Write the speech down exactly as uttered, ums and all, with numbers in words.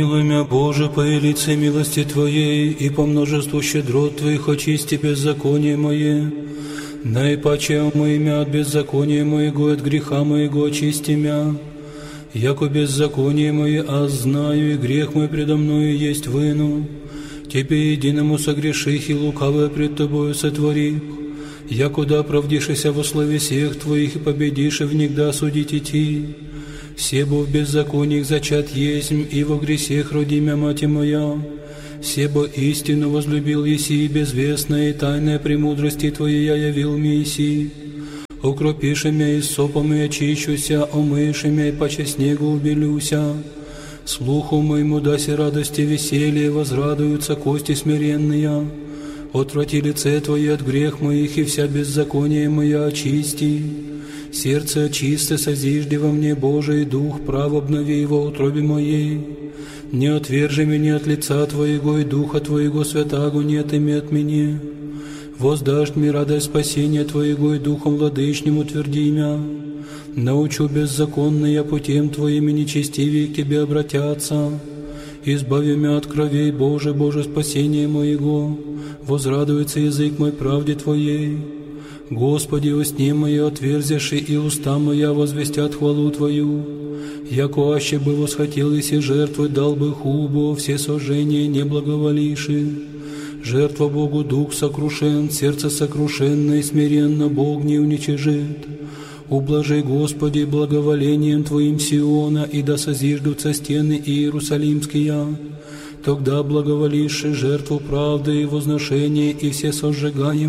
Милуй мя, Боже, по велице милости Твоей, и по множеству щедрот Твоих очисти беззаконие мое. Наипаче омый мя от беззакония моего, от греха моего очисти мя. Яко беззаконие мое, аз знаю, и грех мой предо мною есть выну. Тебе единому согреших, и лукавое пред Тобою сотворих. Якуда оправдишися во славе всех Твоих, и победишь, и внегда судить идти. Себо в беззакониях зачат есмь, и во гресех родимя мать моя. Себо истину возлюбил еси, и безвестная и тайная премудрости Твоей я явил мне еси. Укропиши мя и сопом, и очищуся, омыши мя, и паче снегу убелюся. Слуху моему даси радости веселье, возрадуются кости смиренные. Отврати лице Твое от грех моих, и вся беззаконие моя очисти. Сердце очисто созижди во мне, Божий дух, прав обнови его утробе моей. Не отвержи меня от лица Твоего, и духа Твоего святаго не отыми от меня. Воздашь мне радость спасения Твоего, и духом владычним утверди мя. Научу беззаконные путем Твоими, нечестивее к Тебе обратятся. Избави мя от кровей, Боже, Боже, спасение моего. Возрадуется язык мой правде Твоей. Господи, усни мое отверзяши, и уста моя возвестят хвалу Твою. Яко аще бы восхотел, и жертвы дал бы хубо, все сожжения не благоволиши. Жертва Богу дух сокрушен, сердце сокрушенно и смиренно Бог не уничижит. Ублажи, Господи, благоволением Твоим Сиона, и да созиждутся стены Иерусалимские. Тогда благоволишь жертву правды и возношения, и все сожигания